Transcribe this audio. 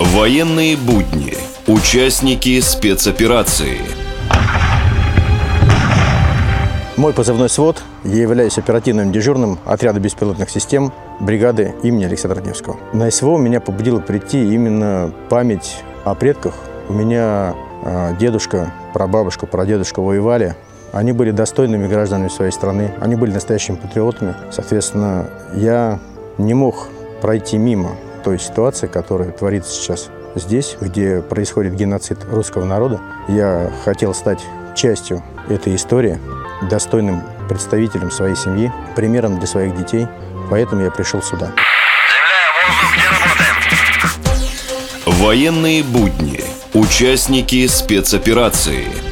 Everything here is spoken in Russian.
Военные будни. Участники спецоперации. Мой позывной «Свод». Я являюсь оперативным дежурным отряда беспилотных систем бригады имени Александра Невского. На СВО меня побудило прийти именно память о предках. У меня дедушка, прабабушка, прадедушка воевали. Они были достойными гражданами своей страны. Они были настоящими патриотами. Соответственно, я не мог пройти мимо той ситуации, которая творится сейчас здесь, где происходит геноцид русского народа. Я хотел стать частью этой истории, достойным представителем своей семьи, примером для своих детей. Поэтому я пришел сюда. Военные будни. Участники спецоперации.